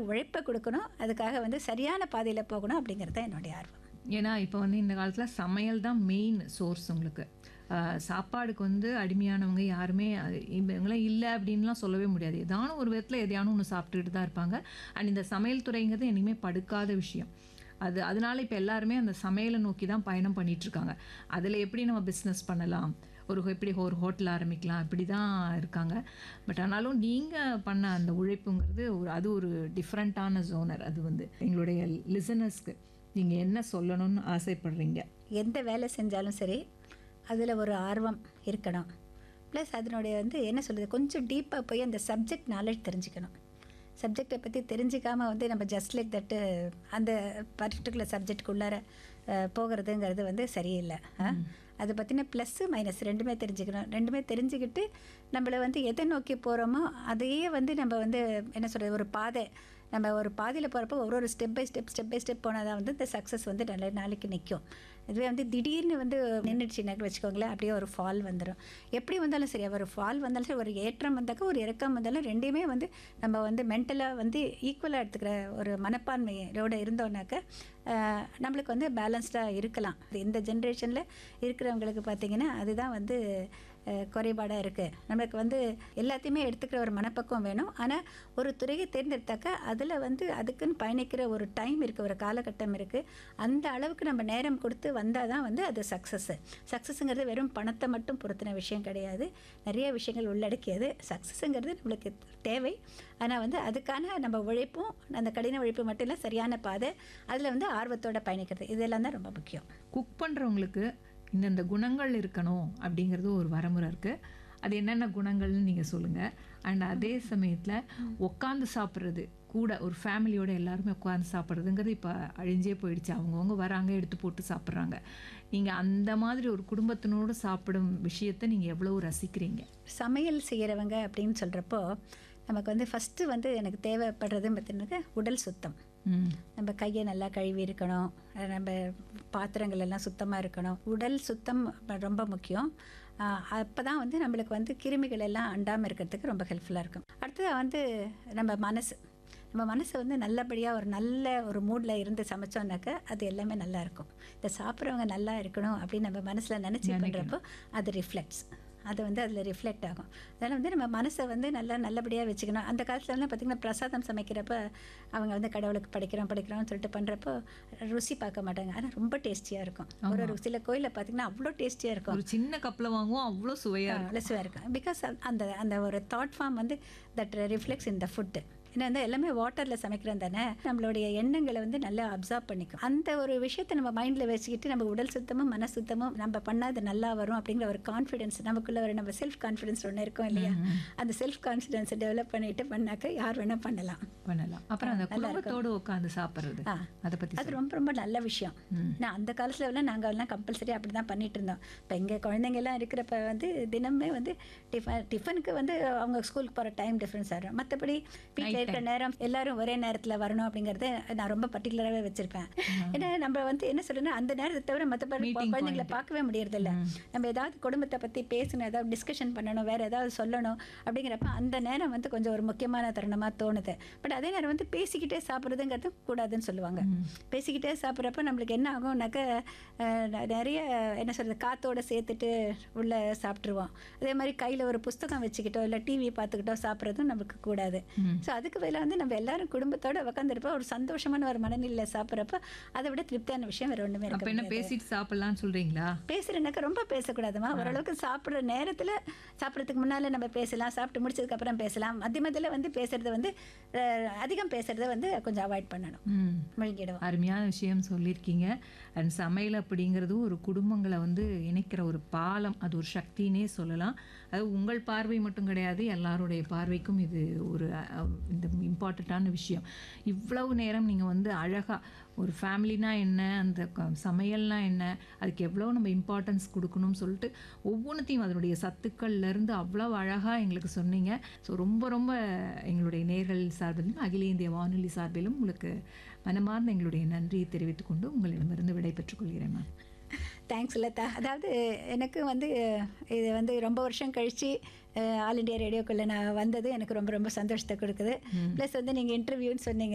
உழைப்பை கொடுக்கணும், அதுக்காக வந்து சரியான பாதையில் போகணும் அப்படிங்கிறது தான் என்னுடைய ஆர்வம். ஏன்னா இப்போ வந்து இந்த காலத்தில் சமையல் தான் மெயின் சோர்ஸ் உங்களுக்கு. சாப்பாடுக்கு வந்து அடிமையானவங்க யாருமே இவங்களாம் இல்லை அப்படின்லாம் சொல்லவே முடியாது. ஏதான ஒரு விதத்தில் எதையானு ஒன்று சாப்பிட்டுட்டு தான் இருப்பாங்க. அண்ட் இந்த சமையல் துறைங்கிறது என்றைக்குமே படுக்காத விஷயம். அதனால இப்போ எல்லாருமே அந்த சமையலை நோக்கி தான் பயணம் பண்ணிகிட்ருக்காங்க. அதில் எப்படி நம்ம பிஸ்னஸ் பண்ணலாம், எப்படி ஒரு ஹோட்டல் ஆரம்பிக்கலாம், இப்படி தான் இருக்காங்க. பட் ஆனாலும் நீங்கள் பண்ண அந்த உழைப்புங்கிறது அது ஒரு டிஃப்ரெண்ட்டான ஜோனர். அது வந்து எங்களுடைய லிசனர்ஸ்க்கு நீங்கள் என்ன சொல்லணும்னு ஆசைப்படுறீங்க? எந்த வேலை செஞ்சாலும் சரி, அதில் ஒரு ஆர்வம் இருக்கணும். ப்ளஸ் அதனுடைய வந்து என்ன சொல்கிறது, கொஞ்சம் டீப்பாக போய் அந்த சப்ஜெக்ட் நாலேஜ் தெரிஞ்சுக்கணும். சப்ஜெக்டை பற்றி தெரிஞ்சிக்காமல் வந்து நம்ம ஜஸ்ட் லைக் தட்டு அந்த பர்டிகுலர் சப்ஜெக்டுக்குள்ளார போகிறதுங்கிறது வந்து சரியில்லை. அதை பற்றின ப்ளஸ்ஸு மைனஸ் ரெண்டுமே தெரிஞ்சுக்கணும். ரெண்டுமே தெரிஞ்சுக்கிட்டு நம்மளை வந்து எதை நோக்கி போகிறோமோ அதையே வந்து நம்ம வந்து என்ன சொல்கிறது, ஒரு பாதை, நம்ம ஒரு பாதையில் போகிறப்போ ஒரு ஸ்டெப் பை ஸ்டெப் போனால் தான் வந்து இந்த சக்ஸஸ் வந்து நல்ல நாளைக்கு நிற்கும். இதுவே வந்து திடீர்னு வந்து நின்றுச்சுனாக்க வச்சுக்கோங்களேன், அப்படியே ஒரு ஃபால் வந்துடும். எப்படி வந்தாலும் சரி, ஒரு ஃபால் வந்தாலும் சரி, ஒரு ஏற்றம் வந்தாக்க ஒரு இறக்கம் வந்தாலும் ரெண்டையுமே வந்து நம்ம வந்து மென்டலாக வந்து ஈக்குவலாக எடுத்துக்கிற ஒரு மனப்பான்மையோடு இருந்தோன்னாக்க நம்மளுக்கு வந்து பேலன்ஸ்டாக இருக்கலாம். இந்த ஜென்ரேஷனில் இருக்கிறவங்களுக்கு பார்த்திங்கன்னா அதுதான் வந்து குறைபாடாக இருக்குது. நம்மளுக்கு வந்து எல்லாத்தையுமே எடுத்துக்கிற ஒரு மனப்பக்குவம் வேணும். ஆனால் ஒரு துறையை தேர்ந்தெடுத்தாக்கா அதில் வந்து அதுக்குன்னு பயணிக்கிற ஒரு டைம் இருக்குது, ஒரு காலகட்டம் இருக்குது. அந்த அளவுக்கு நம்ம நேரம் கொடுத்து வந்தால் தான் வந்து அது சக்ஸஸுங்கிறது வெறும் பணத்தை மட்டும் பொறுத்தின விஷயம் கிடையாது, நிறைய விஷயங்கள் உள்ளடக்கியது. சக்ஸஸுங்கிறது நம்மளுக்கு தேவை. ஆனால் வந்து அதுக்கான நம்ம உழைப்பும், அந்த கடின உழைப்பு மட்டும் இல்லை, சரியான பாதை, அதில் வந்து ஆர்வத்தோடு பயணிக்கிறது, இதெல்லாம் தான் ரொம்ப முக்கியம். குக் பண்ணுறவங்களுக்கு இந்தந்த குணங்கள் இருக்கணும் அப்படிங்கிறது ஒரு வரமுறை இருக்குது. அது என்னென்ன குணங்கள்னு நீங்கள் சொல்லுங்கள். அண்ட் அதே சமயத்தில் உட்காந்து சாப்பிட்றது கூட, ஒரு ஃபேமிலியோடு எல்லாருமே உட்காந்து சாப்பிட்றதுங்கிறது இப்போ அழிஞ்சே போயிடுச்சு. அவங்கவுங்க வராங்க, எடுத்து போட்டு சாப்பிட்றாங்க. நீங்கள் அந்த மாதிரி ஒரு குடும்பத்தினோடு சாப்பிடும் விஷயத்தை நீங்கள் எவ்வளோ ரசிக்கிறீங்க? சமையல் செய்கிறவங்க அப்படின்னு சொல்கிறப்போ நமக்கு வந்து ஃபஸ்ட்டு வந்து எனக்கு தேவைப்படுறதுன்னு பார்த்தீங்கன்னா உடல் சுத்தம். நம்ம கையை நல்லா கழுவி இருக்கணும், நம்ம பாத்திரங்கள் எல்லாம் சுத்தமாக இருக்கணும். உடல் சுத்தம் ரொம்ப முக்கியம். அப்போ தான் வந்து நம்மளுக்கு வந்து கிருமிகள் எல்லாம் அண்டாமல் இருக்கிறதுக்கு ரொம்ப ஹெல்ப்ஃபுல்லாக இருக்கும். அடுத்தது வந்து நம்ம மனசை வந்து நல்லபடியாக ஒரு நல்ல ஒரு மூடில் இருந்து சமைச்சோன்னாக்க அது எல்லாமே நல்லா இருக்கும். இந்த சாப்பிட்றவங்க நல்லா இருக்கணும் அப்படின்னு நம்ம மனசில் நினச்சி பண்ணுறப்போ அது ரிஃப்ளெக்ட்ஸ், அது வந்து அதில் ரிஃப்ளெக்ட் ஆகும். அதனால் வந்து நம்ம மனசை வந்து நல்லபடியாக வச்சுக்கணும். அந்த காலத்துலலாம் பார்த்திங்கன்னா பிரசாதம் சமைக்கிறப்ப அவங்க வந்து கடவுளுக்கு படிக்கிறோம்னு சொல்லிட்டு பண்ணுறப்போ ருசி பார்க்க மாட்டாங்க, ஆனால் ரொம்ப டேஸ்டியாக இருக்கும். ஒரு சில கோயிலில் பார்த்திங்கன்னா அவ்வளோ டேஸ்டியாக இருக்கும். ஒரு சின்ன கப்பில் வாங்குவோம், அவ்வளோ சுவையாக இருக்கும். பிகாஸ் அந்த ஒரு தாட் ஃபார்ம் வந்து that reflects in the food. ஏன்னா வந்து எல்லாமே வாட்டரில் சமைக்கிறோம் தானே, நம்மளுடைய எண்ணங்களை வந்து நல்லா அப்சார்ப் பண்ணிக்கும். அந்த ஒரு விஷயத்தை நம்ம மைண்டில் வச்சுக்கிட்டு நம்ம உடல் சுத்தமும் மன சுத்தமும் நம்ம பண்ணால் அது நல்லா வரும் அப்படிங்கிற ஒரு கான்ஃபிடென்ஸ் நமக்குள்ளே ஒரு நம்ம செல்ஃப் கான்ஃபிடென்ஸ் ஒன்று இருக்கும் இல்லையா, அந்த செல்ஃப் கான்ஃபிடென்ஸை டெவலப் பண்ணிட்டு பண்ணாக்க யார் வேணால் பண்ணலாம். அப்புறம் அந்த குடும்பத்தோடு உட்காந்து சாப்பிட்றது, அதை பற்றி அது ரொம்ப ரொம்ப நல்ல விஷயம். நான் அந்த காலத்தில் எல்லாம் நாங்கள் எல்லாம் கம்பல்சரி அப்படி தான் பண்ணிட்டு இருந்தோம். இப்போ எங்கள் குழந்தைங்க எல்லாம் இருக்கிறப்ப வந்து தினமே வந்து டிஃபனுக்கு வந்து அவங்க ஸ்கூலுக்கு போகிற டைம் டிஃப்ரென்ஸ் ஆகிடும். மற்றபடி வீட்டில் இருக்கிற நேரம் எல்லாரும் ஒரே நேரத்தில் வரணும் அப்படிங்கிறத நான் ரொம்ப பர்டிகுலராகவே வச்சுருப்பேன். ஏன்னா நம்ம வந்து என்ன சொல்றேன்னா அந்த நேரத்தை தவிர மற்ற குழந்தைங்களை பார்க்கவே முடியறதில்ல. நம்ம ஏதாவது குடும்பத்தை பற்றி பேசணும், ஏதாவது டிஸ்கஷன் பண்ணணும், வேறு ஏதாவது சொல்லணும் அப்படிங்கிறப்ப அந்த நேரம் வந்து கொஞ்சம் ஒரு முக்கியமான தருணமாக தோணுது. பட் அதே நேரம் வந்து பேசிக்கிட்டே சாப்பிட்றதுங்கிறது கூடாதுன்னு சொல்லுவாங்க. பேசிக்கிட்டே சாப்பிட்றப்ப நம்மளுக்கு என்ன ஆகும்னாக்க நிறைய என்ன சொல்கிறது காற்றோடு சேர்த்துட்டு உள்ளே சாப்பிட்ருவோம். அதே மாதிரி கையில் ஒரு புஸ்தகம் வச்சுக்கிட்டோ இல்லை டிவி பார்த்துக்கிட்டோ சாப்பிட்றதும் நமக்கு கூடாது. ஸோ அதுக்கு வேலை வந்து நம்ம எல்லாரும் குடும்பத்தோடு உட்காந்துருப்போம், ஒரு சந்தோஷமான ஒரு மனநிலையில் சாப்பிட்றப்ப அதை விட திருப்தியான விஷயம் வேறு ஒன்றுமே இருக்கு. என்ன பேசிட்டு சாப்பிட்லான்னு சொல்கிறீங்களா? பேசுகிறேன்னாக்கா ரொம்ப பேசக்கூடாதுமா, ஓரளவுக்கு சாப்பிட்ற நேரத்தில் சாப்பிட்றதுக்கு முன்னால் நம்ம பேசலாம், சாப்பிட்டு முடிச்சதுக்கப்புறம் பேசலாம். மத்தியமத்தில் வந்து பேசுகிறத வந்து அதிகம் பேசுகிறத வந்து கொஞ்சம் அவாய்ட் பண்ணணும், முழுங்கிடுவோம். அருமையான விஷயம் சொல்லியிருக்கீங்க. அண்ட் சமையல் அப்படிங்கிறது ஒரு குடும்பங்களை வந்து இணைக்கிற ஒரு பாலம், அது ஒரு சக்தினே சொல்லலாம். அது உங்கள் பார்வை மட்டும் கிடையாது, எல்லாருடைய பார்வைக்கும் இது ஒரு இந்த இம்பார்ட்டண்ட்டான விஷயம். இவ்வளவு நேரம் நீங்கள் வந்து அழகாக ஒரு ஃபேமிலினா என்ன, அந்த சமையல்னா என்ன, அதுக்கு எவ்வளோ நம்ம இம்பார்ட்டன்ஸ் கொடுக்கணும்னு சொல்லிட்டு ஒவ்வொன்றுத்தையும் அதனுடைய சத்துக்கள்லேருந்து அவ்வளோ அழகாக எங்களுக்கு சொன்னீங்க. ஸோ ரொம்ப ரொம்ப எங்களுடைய நேர்கள் சார்பிலும் அகில இந்திய வானொலி சார்பிலும் உங்களுக்கு மனமார்ந்த எங்களுடைய நன்றியை தெரிவித்துக்கொண்டு உங்களிடமிருந்து விடைபெற்றுக் கொள்கிறேன் மேம். தேங்க்ஸ் லதா. அதாவது எனக்கு வந்து இது வந்து ரொம்ப வருஷம் கழித்து ஆல் இண்டியா ரேடியோக்குள்ளே நான் வந்தது எனக்கு ரொம்ப ரொம்ப சந்தோஷத்தை கொடுக்குது. ப்ளஸ் வந்து நீங்கள் இன்டர்வியூன்னு சொன்னீங்க,